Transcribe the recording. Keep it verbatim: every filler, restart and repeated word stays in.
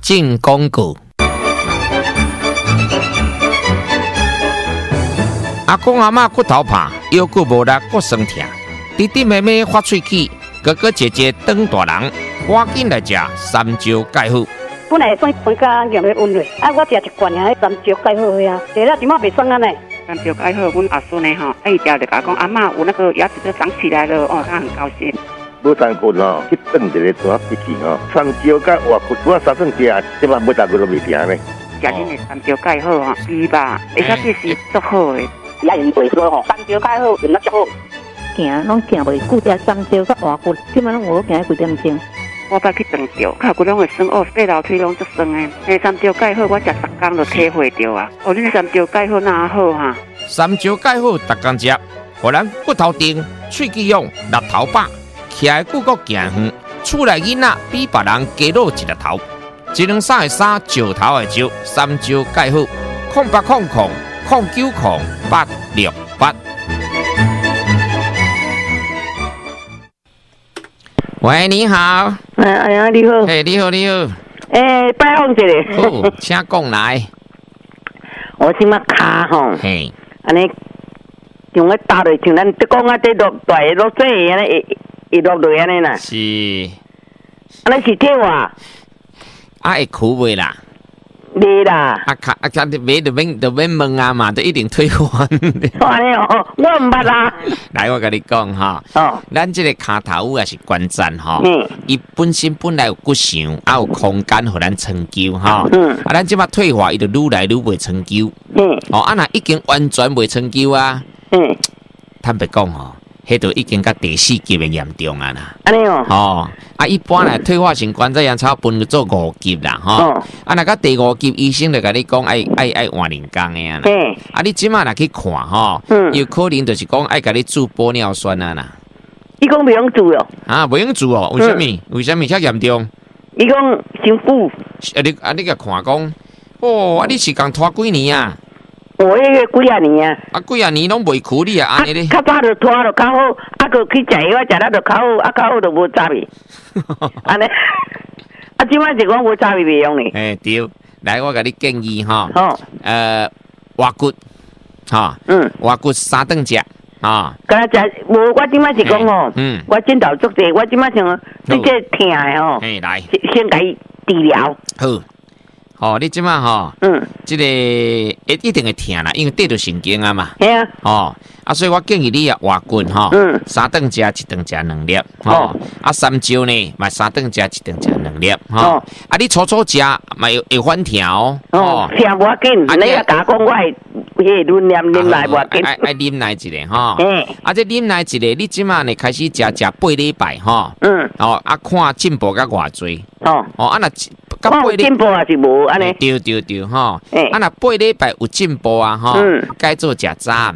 进广告。阿公阿嬷骨头怕，腰骨无力，骨酸痛，弟弟妹妹发喙齿，哥哥姐姐当大人，赶紧来食三椒钙好。 本来酸酸甲用咧温热，啊，我食一罐啊，三椒钙好啊，食了即马袂酸安尼。 三椒钙好，阮阿孙呢吼，哎，条就甲讲阿嬷有那个牙齿都长起来了，哦，他很高兴。 无三骨哦，去炖一个大笔去哦，三椒甲活骨，我三顿食，即马每大骨都袂停呢。 食恁的三椒钙好吼，猪吧，而且这是足好的。 也用袂说吼，三椒钙好用得足好。 行拢行袂久，食三椒甲活骨，即马拢有行几点钟。 我捌去长着，脚骨拢会酸哦，爬楼梯拢足酸的。迄三椒钙好，我食十工就体会着啊。哦，恁三椒钙好哪好哈？ 三椒钙好，逐工食，互咱骨头硬，喙齿勇，力头饱，徛的久阁行远，厝内囡仔比别人加落一个头。一两三的三，石头的石，三椒钙好，空八空空空九空八六八。喂，你好。 哎哎呀，你好。 嘿，你好，你好。 诶，拜访一下。 好，请讲来。 我即马骹吼， 嘿， 安尼用个打落，像咱即讲啊，这落大个落水安尼，会会落落安尼啦。 是。 安尼是退化。 啊，会苦袂啦？ 袂啦。 啊，卡啊，卡你买就免就免问啊嘛，就一定退还。 安尼哦，我毋捌啦。 来，我甲你讲哈， 哦， 咱这个骹头也是关键哈， 嗯， 伊本身本来有骨相，啊有空间互咱长久哈， 嗯， 啊咱即马退化，伊就愈来愈袂长久， 嗯， 哦，啊若已经完全袂长久啊， 嗯， 坦白讲吼，迄就已经甲第四级的严重啊啦， 安尼哦， 哦，啊一般来退化性关节炎差分做五级啦，吼， 哦， 啊若甲第五级医生就甲你讲爱爱爱换人工的啊啦， 嘿， 啊你即马若去看吼， 嗯， 有可能就是讲爱甲你注玻尿酸啊啦。 伊讲袂用做哦。 啊，袂用做哦？为什么？嗯、为什么遮严重？ 伊讲辛苦。 啊，你啊，你甲看讲，哦，啊，你是共拖几年啊？ 我迄个几啊年啊。 啊，几啊年拢未苦你啊？安尼咧。 较早就拖就较好，啊，佮去食药食了就较好，啊，较好就无杂味。安尼，啊，即摆是讲无杂味袂用呢。 诶，对，来，我甲你建议哈。 好。 呃，活骨，哈。 嗯。 活骨三顿食。啊， 敢若食无？我即摆是讲吼， 嗯， 我镜头做者，我即摆像你这疼的吼， 嘿，来， 先甲伊治疗。 好，哦，你即摆吼， 嗯， 即个一一定会疼啦，因为对着神经啊嘛。 系啊。 哦，啊，所以我建议你啊，活骨吼， 嗯， 三顿食，一顿食两粒，吼，啊，三椒呢，嘛三顿食，一顿食两粒，吼，啊，你初初食，嘛会会反疼哦， 哦，听无要紧，你啊甲我讲我会。迄论念啉来无紧， 爱爱啉来一个吼， 嗯， 啊，这啉来一个，你即马呢开始食食八礼拜吼， 嗯， 哦，啊，看进步甲偌济， 哦， 哦，啊，若甲八进步也是无安尼， 对对对吼，啊，若八礼拜有进步啊，吼，改做食早。